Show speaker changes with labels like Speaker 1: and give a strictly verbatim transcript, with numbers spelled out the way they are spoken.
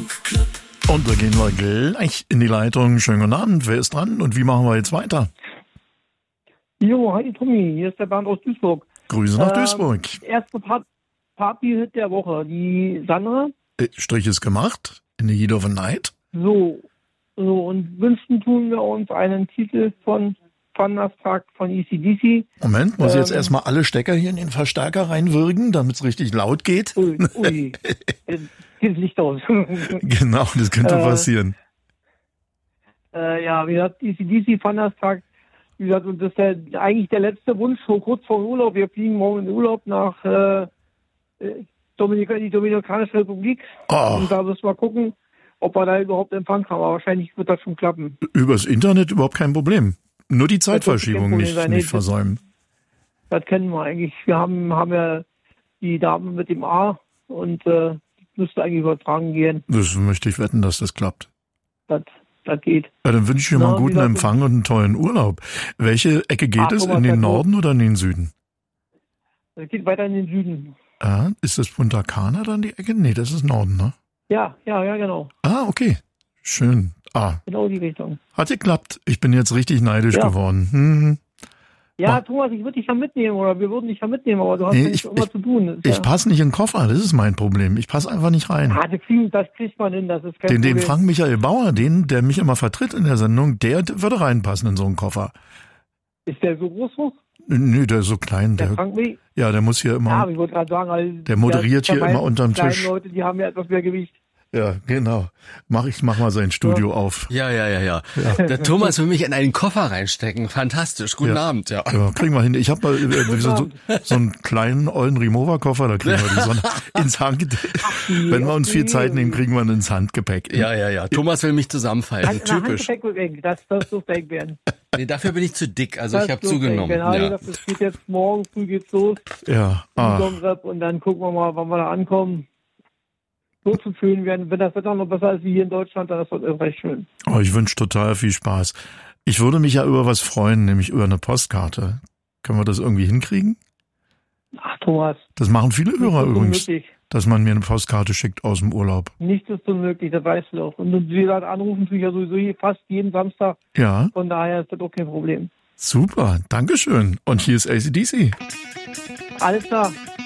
Speaker 1: Und da gehen wir gleich in die Leitung. Schönen guten Abend. Wer ist dran und wie machen wir jetzt weiter?
Speaker 2: Jo, hi Tommy, hier ist der Bernd aus Duisburg.
Speaker 1: Grüße nach
Speaker 2: Ähm,
Speaker 1: Duisburg.
Speaker 2: Erste Part- Party-Hit der Woche, die Sandra.
Speaker 1: Äh, Strich ist gemacht. In the Heat of a Night.
Speaker 2: So, so und wünschen tun wir uns einen Titel von Thunderstruck von A C D C.
Speaker 1: Moment, muss ich jetzt
Speaker 2: Ähm,
Speaker 1: erstmal alle Stecker hier in den Verstärker reinwürgen, damit es richtig laut geht?
Speaker 2: Ui, ui. Jetzt geht das Licht aus.
Speaker 1: Genau, das könnte
Speaker 2: Äh,
Speaker 1: passieren.
Speaker 2: äh, ja, wie gesagt, A C D C, Thunderstruck. Wie gesagt, und das ist der, eigentlich der letzte Wunsch, so kurz vor dem Urlaub. Wir fliegen morgen in Urlaub nach äh, äh, Dominika, die Dominikanische Republik.
Speaker 1: Oh.
Speaker 2: Und da müssen wir gucken, ob wir da überhaupt Empfang haben. Aber wahrscheinlich wird das schon klappen.
Speaker 1: Übers Internet überhaupt kein Problem. Nur die
Speaker 2: wird kein
Speaker 1: Zeitverschiebung
Speaker 2: Problem
Speaker 1: nicht,
Speaker 2: sein.
Speaker 1: nicht
Speaker 2: Nee,
Speaker 1: versäumen.
Speaker 2: Das kennen wir eigentlich. Wir haben, haben ja die Dame mit dem A und äh, müsste eigentlich übertragen gehen.
Speaker 1: Das möchte ich wetten, dass das klappt.
Speaker 2: Das, das geht.
Speaker 1: Ja, dann wünsche ich dir
Speaker 2: Na,
Speaker 1: mal einen
Speaker 2: wie
Speaker 1: guten
Speaker 2: gesagt,
Speaker 1: Empfang und einen tollen Urlaub. Welche Ecke geht
Speaker 2: Ach,
Speaker 1: es?
Speaker 2: Thomas,
Speaker 1: In den
Speaker 2: das
Speaker 1: Norden oder in den Süden?
Speaker 2: Das geht weiter in den Süden.
Speaker 1: Ah, ist das Punta Cana dann die Ecke? Nee, das ist Norden, ne?
Speaker 2: Ja, ja, ja, genau.
Speaker 1: Ah, okay. Schön. Ah,
Speaker 2: Genau die Richtung.
Speaker 1: hat geklappt. Ich bin jetzt richtig neidisch
Speaker 2: Ja.
Speaker 1: geworden. Hm.
Speaker 2: Ja,
Speaker 1: Oh.
Speaker 2: Thomas, ich würde dich ja mitnehmen oder wir würden dich ja mitnehmen, aber du hast
Speaker 1: Nee,
Speaker 2: ja nicht
Speaker 1: ich-
Speaker 2: immer zu tun. Das ist
Speaker 1: Ich
Speaker 2: ja,
Speaker 1: passe nicht in den Koffer, das ist mein Problem. Ich passe einfach nicht rein.
Speaker 2: ah, das, kriegen, das kriegt man hin, das ist kein
Speaker 1: Den, den
Speaker 2: Problem.
Speaker 1: Frank Michael Bauer, den, der mich immer vertritt in der Sendung, der würde reinpassen in so einen Koffer.
Speaker 2: Ist der so groß hoch?
Speaker 1: Nö, der ist so klein.
Speaker 2: Der
Speaker 1: Der,
Speaker 2: Frank Lee?
Speaker 1: ja, der muss hier
Speaker 2: Ja,
Speaker 1: immer.
Speaker 2: aber ich wollte gerade sagen, also,
Speaker 1: Der moderiert
Speaker 2: ja,
Speaker 1: hier immer unterm
Speaker 2: kleine
Speaker 1: Tisch.
Speaker 2: Leute, die haben ja etwas mehr Gewicht.
Speaker 1: Ja, genau. Mach ich mach mal sein Studio auf.
Speaker 3: Ja, ja, ja, ja, Der Thomas will mich in einen Koffer reinstecken. Fantastisch. Guten
Speaker 1: Ja.
Speaker 3: Abend, ja.
Speaker 1: Ja, kriegen wir hin. Ich habe mal äh, so, so einen kleinen ollen Remover-Koffer, da kriegen wir die Sonne ins Hand. Wenn wir uns viel Zeit nehmen, kriegen wir ihn ins Handgepäck.
Speaker 3: Ja, ja, ja. Thomas will mich zusammenfalten.
Speaker 2: Hand-
Speaker 3: Typisch.
Speaker 2: Handgepäck wird eng, das, das dürfte eng werden.
Speaker 3: Nee, dafür bin ich zu dick. Also
Speaker 2: Das
Speaker 3: ich habe
Speaker 2: dürfte eng
Speaker 3: zugenommen.
Speaker 2: werden. Aber
Speaker 3: Ja.
Speaker 2: das, das geht jetzt morgen früh geht's los.
Speaker 1: Ja,
Speaker 2: im
Speaker 1: ah,
Speaker 2: Domrep und dann gucken wir mal, wann wir da ankommen. So zu fühlen werden, wenn das Wetter noch besser ist wie hier in Deutschland, dann ist das recht schön.
Speaker 1: oh, ich wünsche total viel Spaß. Ich würde mich ja über was freuen, nämlich über eine Postkarte. Können wir das irgendwie hinkriegen?
Speaker 2: Ach, Thomas,
Speaker 1: Das machen viele Hörer
Speaker 2: nichts ist
Speaker 1: übrigens,
Speaker 2: unmöglich.
Speaker 1: dass man mir eine Postkarte schickt aus dem Urlaub.
Speaker 2: Nichts ist unmöglich, das weißt du doch. Und wie gesagt, anrufen tue ich ja sowieso hier fast jeden Samstag.
Speaker 1: Ja,
Speaker 2: Von daher ist das auch kein Problem.
Speaker 1: super. Dankeschön. Und hier ist A C D C.
Speaker 2: Alles klar.